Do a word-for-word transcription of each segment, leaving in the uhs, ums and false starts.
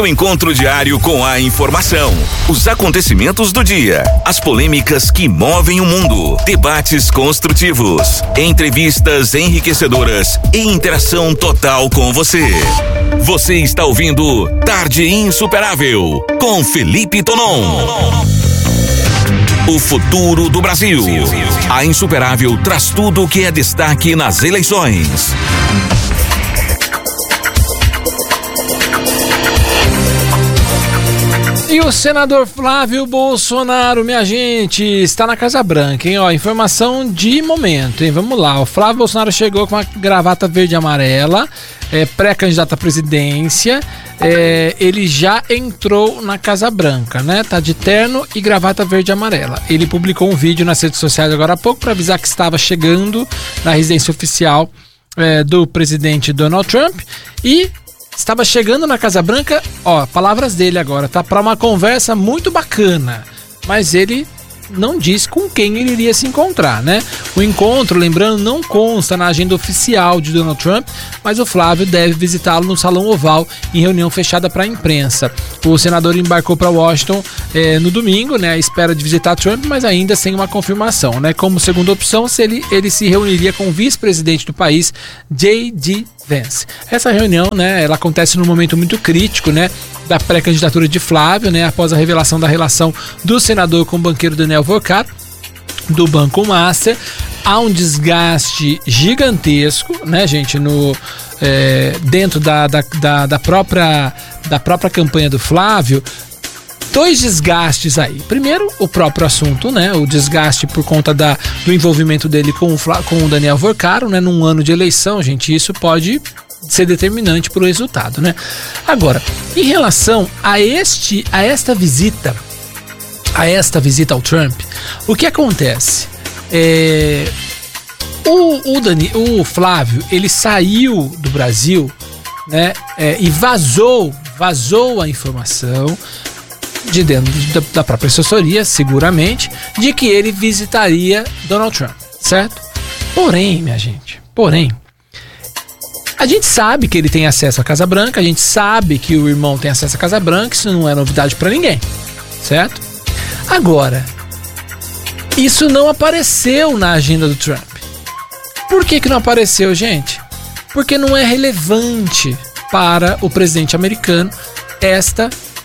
O encontro diário com a informação, os acontecimentos do dia, as polêmicas que movem o mundo, debates construtivos, entrevistas enriquecedoras e interação total com você. Você está ouvindo Tarde Insuperável com Felipe Tonon. O futuro do Brasil. A Insuperável traz tudo o que é destaque nas eleições. E o senador Flávio Bolsonaro, minha gente, está na Casa Branca, hein? Ó, informação de momento, hein? Vamos lá, o Flávio Bolsonaro chegou com uma gravata verde e amarela, é, pré-candidato à presidência, é, ele já entrou na Casa Branca, né? Tá de terno e gravata verde e amarela. Ele publicou um vídeo nas redes sociais agora há pouco para avisar que estava chegando na residência oficial é, do presidente Donald Trump e estava chegando na Casa Branca, ó, palavras dele agora, tá? Para uma conversa muito bacana, mas ele não diz com quem ele iria se encontrar, né? O encontro, lembrando, não consta na agenda oficial de Donald Trump, mas o Flávio deve visitá-lo no Salão Oval em reunião fechada para a imprensa. O senador embarcou para Washington eh, no domingo, né? À espera de visitar Trump, mas ainda sem uma confirmação, né? Como segunda opção, se ele, ele se reuniria com o vice-presidente do país, J D Vance. Essa reunião, né, ela acontece num momento muito crítico, né, da pré-candidatura de Flávio, né, após a revelação da relação do senador com o banqueiro Daniel Vorkar, do Banco Master. Há um desgaste gigantesco, né, gente, no, é, dentro da, da, da, da, própria, da própria campanha do Flávio. Dois desgastes aí. Primeiro, o próprio assunto, né? O desgaste por conta da, do envolvimento dele com o, com o Daniel Vorkar, né? Num ano de eleição, gente, isso pode ser determinante para o resultado, né? Agora, em relação a este, a esta visita, a esta visita ao Trump, o que acontece? É, o, o, Dani, o Flávio, ele saiu do Brasil, né? É, e vazou, vazou a informação de dentro da, da própria assessoria, seguramente, de que ele visitaria Donald Trump, certo? Porém, minha gente, porém, a gente sabe que ele tem acesso à Casa Branca, a gente sabe que o irmão tem acesso à Casa Branca, isso não é novidade pra ninguém, certo? Agora, isso não apareceu na agenda do Trump. Por que que não apareceu, gente? Porque não é relevante para o presidente americano esta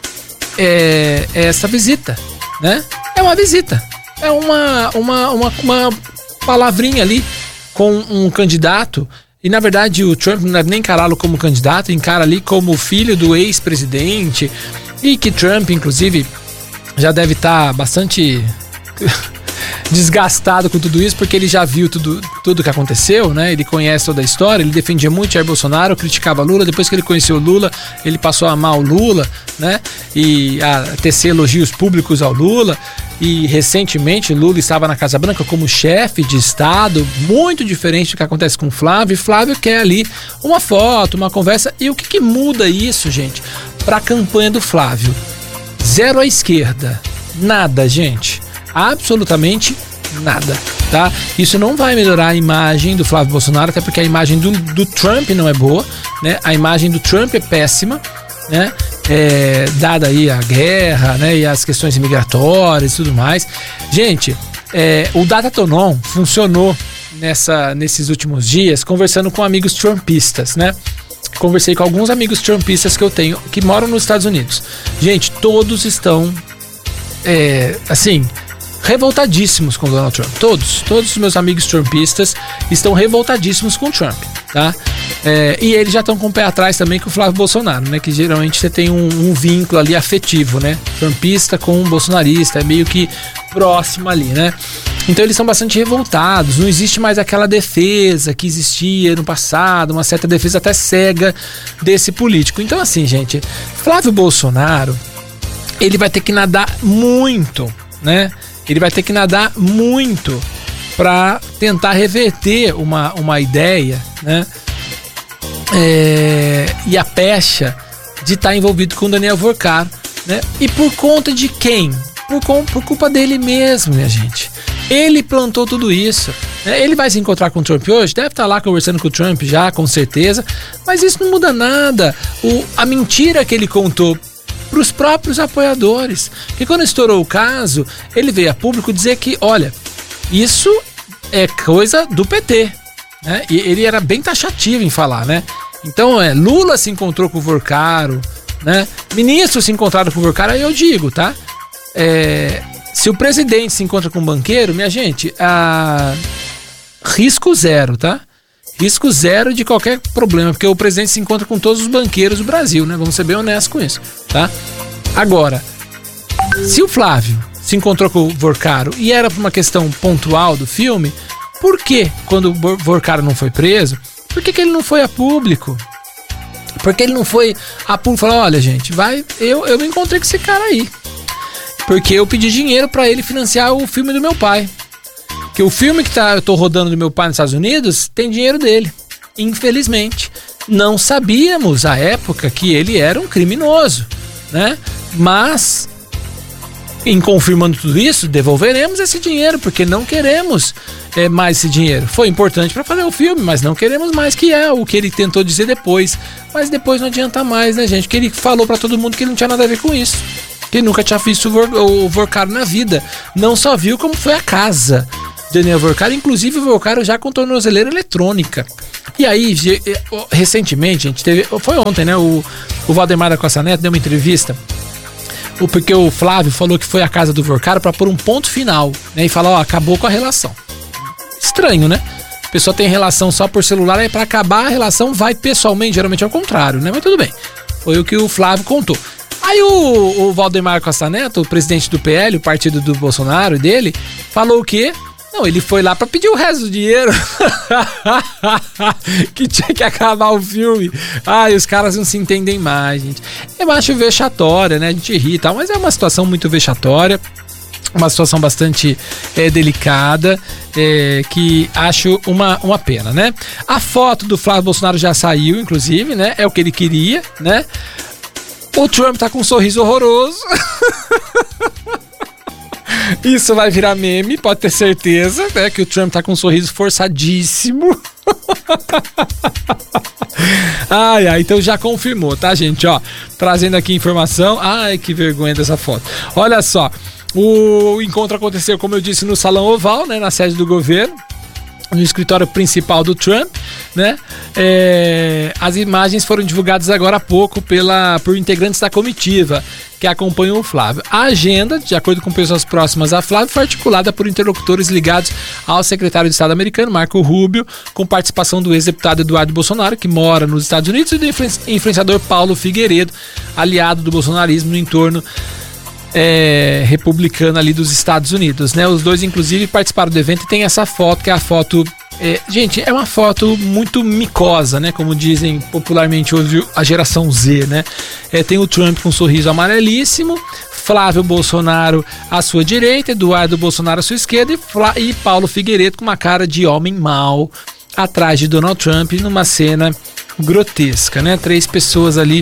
É, é essa visita, né? É uma visita, é uma, uma, uma, uma palavrinha ali com um candidato, e na verdade o Trump não deve nem encará-lo como candidato, encara ali como filho do ex-presidente, e que Trump, inclusive, já deve estar bastante desgastado com tudo isso, porque ele já viu tudo, tudo que aconteceu, né? Ele conhece toda a história, ele defendia muito Jair Bolsonaro, criticava Lula, depois que ele conheceu o Lula, ele passou a amar o Lula, né? E a tecer elogios públicos ao Lula, e recentemente Lula estava na Casa Branca como chefe de Estado, muito diferente do que acontece com o Flávio, e Flávio quer ali uma foto, uma conversa, e o que que muda isso, gente, para a campanha do Flávio? Zero à esquerda, nada, gente. Absolutamente nada, tá? Isso não vai melhorar a imagem do Flávio Bolsonaro, até porque a imagem do, do Trump não é boa, né? A imagem do Trump é péssima, né? É, dada aí a guerra, né? E as questões migratórias e tudo mais. Gente, é, o Data Tonon funcionou nessa, nesses últimos dias conversando com amigos trumpistas, né? Conversei com alguns amigos trumpistas que eu tenho, que moram nos Estados Unidos. Gente, todos estão, é, assim... revoltadíssimos com Donald Trump. Todos, todos os meus amigos trumpistas estão revoltadíssimos com Trump, tá? É, e eles já estão com o pé atrás também com o Flávio Bolsonaro, né? Que geralmente você tem um, um vínculo ali afetivo, né? Trumpista com um bolsonarista, é meio que próximo ali, né? Então eles são bastante revoltados, não existe mais aquela defesa que existia no passado, uma certa defesa até cega desse político. Então assim, gente, Flávio Bolsonaro, ele vai ter que nadar muito, né? Ele vai ter que nadar muito para tentar reverter uma, uma ideia, né? É, e a pecha de estar tá envolvido com o Daniel Vorkar, né? E por conta de quem? Por, por culpa dele mesmo, minha gente. Ele plantou tudo isso. Ele vai se encontrar com o Trump hoje, deve estar lá conversando com o Trump já, com certeza, mas isso não muda nada. O, a mentira que ele contou para os próprios apoiadores, que quando estourou o caso, ele veio a público dizer que, olha, isso é coisa do P T, né? E ele era bem taxativo em falar, né? Então, é, Lula se encontrou com o Vorcaro, né? Ministros se encontraram com o Vorcaro, aí eu digo, tá? É, se o presidente se encontra com um banqueiro, minha gente, a... risco zero, tá? Risco zero de qualquer problema, porque o presidente se encontra com todos os banqueiros do Brasil, né? Vamos ser bem honestos com isso, tá? Agora, se o Flávio se encontrou com o Vorcaro e era por uma questão pontual do filme, por que, quando o Vorcaro não foi preso, por que, que ele não foi a público? Por que ele não foi a público e falou, olha, gente, vai, eu, eu me encontrei com esse cara aí, porque eu pedi dinheiro pra ele financiar o filme do meu pai. Que o filme que tá, eu tô rodando do meu pai nos Estados Unidos tem dinheiro dele. Infelizmente. Não sabíamos à época que ele era um criminoso, né? Mas, em confirmando tudo isso, devolveremos esse dinheiro, porque não queremos é, mais esse dinheiro. Foi importante para fazer o filme, mas não queremos mais, que é o que ele tentou dizer depois. Mas depois não adianta mais, né, gente? Porque ele falou para todo mundo que ele não tinha nada a ver com isso. Que ele nunca tinha visto o, Vor, o Vorcaro na vida. Não só viu como foi a casa Daniel Vorcaro, inclusive o Vorcaro já com tornozeleira eletrônica. E aí, recentemente, gente, teve, foi ontem, né? O, o Valdemar da Costa Neto deu uma entrevista, o, porque o Flávio falou que foi à casa do Vorcaro para pôr um ponto final, né? E falar, ó, acabou com a relação. Estranho, né? A pessoa tem relação só por celular, aí para acabar a relação vai pessoalmente, geralmente é o contrário, né? Mas tudo bem. Foi o que o Flávio contou. Aí o, o Valdemar Costa Neto, o presidente do P L, o partido do Bolsonaro e dele, falou o quê? Não, ele foi lá pra pedir o resto do dinheiro. Que tinha que acabar o filme. Ai, os caras não se entendem mais, gente. Eu acho vexatória, né? A gente ri e tal, mas é uma situação muito vexatória. Uma situação bastante é, delicada, é, que acho uma, uma pena, né? A foto do Flávio Bolsonaro já saiu, inclusive, né? É o que ele queria, né? O Trump tá com um sorriso horroroso. Isso vai virar meme, pode ter certeza, né? Que o Trump tá com um sorriso forçadíssimo. Ai, ai, então já confirmou, tá, gente? Ó, trazendo aqui informação. Ai, que vergonha dessa foto. Olha só, o encontro aconteceu, como eu disse, no Salão Oval, né? Na sede do governo, no escritório principal do Trump, né? É, as imagens foram divulgadas agora há pouco pela, por integrantes da comitiva que acompanham o Flávio. A agenda, de acordo com pessoas próximas a Flávio, foi articulada por interlocutores ligados ao secretário de Estado americano, Marco Rubio, com participação do ex-deputado Eduardo Bolsonaro, que mora nos Estados Unidos, e do influenciador Paulo Figueiredo, aliado do bolsonarismo no entorno É, republicana ali dos Estados Unidos, né? Os dois, inclusive, participaram do evento e tem essa foto, que é a foto... É, gente, é uma foto muito micosa, né? Como dizem popularmente hoje a geração Z, né? É, tem o Trump com um sorriso amarelíssimo, Flávio Bolsonaro à sua direita, Eduardo Bolsonaro à sua esquerda e, Flá, e Paulo Figueiredo com uma cara de homem mau atrás de Donald Trump numa cena grotesca, né? Três pessoas ali...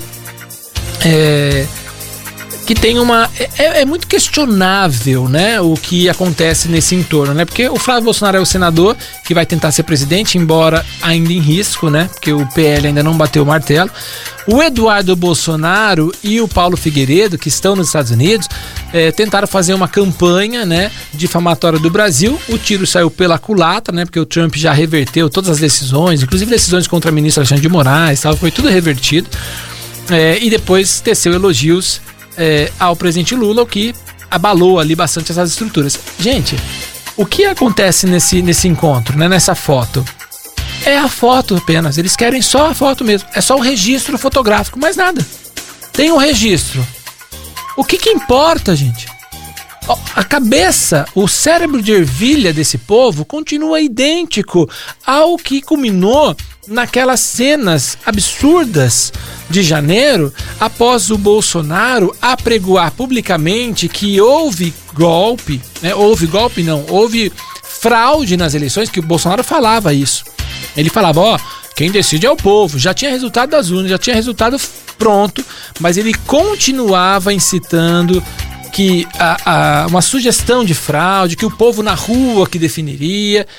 É, que tem uma... É, é muito questionável, né, o que acontece nesse entorno, né, porque o Flávio Bolsonaro é o senador que vai tentar ser presidente, embora ainda em risco, né, porque o P L ainda não bateu o martelo. O Eduardo Bolsonaro e o Paulo Figueiredo, que estão nos Estados Unidos, é, tentaram fazer uma campanha, né, difamatória do Brasil. O tiro saiu pela culatra, né, porque o Trump já reverteu todas as decisões, inclusive decisões contra o ministro Alexandre de Moraes, tal, foi tudo revertido. É, e depois teceu elogios É, ao presidente Lula, o que abalou ali bastante essas estruturas. Gente, o que acontece nesse, nesse encontro, né, nessa foto? É a foto apenas, eles querem só a foto mesmo, é só o registro fotográfico, mais nada. Tem um registro. O que que importa, gente? A cabeça, o cérebro de ervilha desse povo continua idêntico ao que culminou naquelas cenas absurdas de janeiro, após o Bolsonaro apregoar publicamente que houve golpe, né? Houve golpe não, houve fraude nas eleições, que o Bolsonaro falava isso. Ele falava, ó, quem decide é o povo, já tinha resultado das urnas, já tinha resultado pronto, mas ele continuava incitando que a, a, uma sugestão de fraude, que o povo na rua que definiria.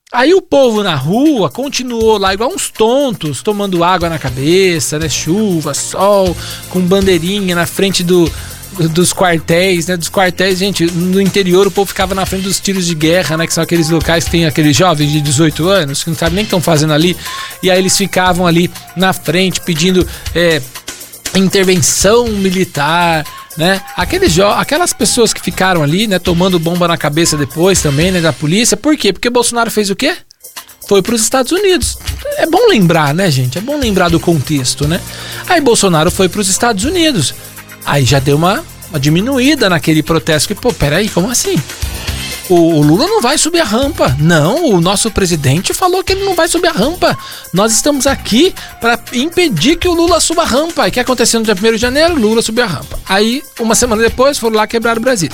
Aí o povo na rua continuou lá igual uns tontos, tomando água na cabeça, né? Chuva, sol, com bandeirinha na frente do, dos quartéis, né? Dos quartéis, gente, no interior o povo ficava na frente dos tiros de guerra, né? Que são aqueles locais que tem aqueles jovens de dezoito anos, que não sabem nem o que estão fazendo ali. E aí eles ficavam ali na frente pedindo é, intervenção militar, né? Aqueles jo- aquelas pessoas que ficaram ali, né, tomando bomba na cabeça depois também, né, da polícia. Por quê? Porque Bolsonaro fez o quê? Foi para os Estados Unidos. É bom lembrar, né, gente? É bom lembrar do contexto, né? Aí Bolsonaro foi para os Estados Unidos. Aí já deu uma, uma diminuída naquele protesto. Que, pô, peraí, como assim? O, o Lula não vai subir a rampa. Não, o nosso presidente falou que ele não vai subir a rampa. Nós estamos aqui para impedir que o Lula suba a rampa. E o que aconteceu no dia primeiro de janeiro? Lula subiu a rampa. Aí, uma semana depois, foram lá quebrar o Brasil.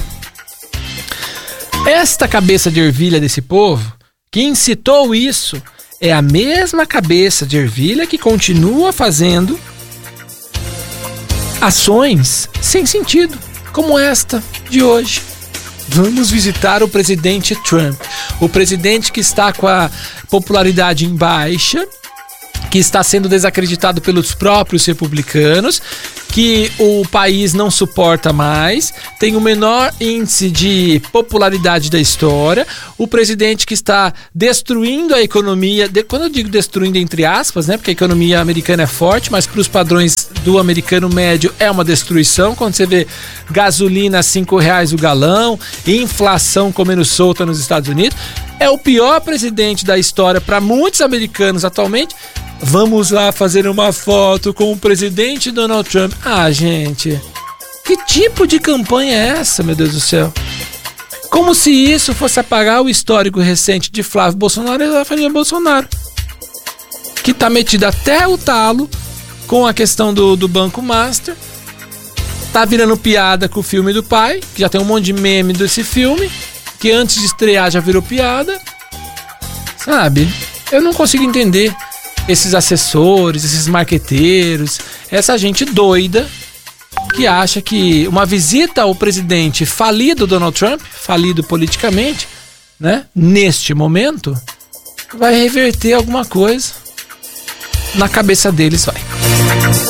Esta cabeça de ervilha desse povo, que incitou isso, é a mesma cabeça de ervilha que continua fazendo ações sem sentido, como esta de hoje. Vamos visitar o presidente Trump, o presidente que está com a popularidade em baixa, que está sendo desacreditado pelos próprios republicanos, que o país não suporta mais, tem o menor índice de popularidade da história, o presidente que está destruindo a economia, de, quando eu digo destruindo entre aspas, né, porque a economia americana é forte, mas para os padrões do americano médio é uma destruição, quando você vê gasolina a cinco reais o galão, inflação comendo solta nos Estados Unidos, é o pior presidente da história para muitos americanos atualmente. Vamos lá fazer uma foto com o presidente Donald Trump. Ah, gente, que tipo de campanha é essa, meu Deus do céu? Como se isso fosse apagar o histórico recente de Flávio Bolsonaro e da família Bolsonaro, que tá metido até o talo com a questão do, do Banco Master, tá virando piada com o filme do pai, que já tem um monte de meme desse filme, que antes de estrear já virou piada, sabe? Eu não consigo entender esses assessores, esses marqueteiros, essa gente doida que acha que uma visita ao presidente falido Donald Trump, falido politicamente, né, neste momento, vai reverter alguma coisa. Na cabeça deles vai.